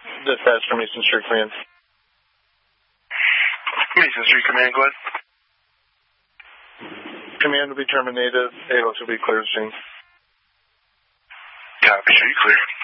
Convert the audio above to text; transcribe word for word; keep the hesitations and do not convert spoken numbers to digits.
Dispatch from Mason Street Command. Mason Street Command, go ahead. Command will be terminated. A L to be cleared soon. Copy, show you clear.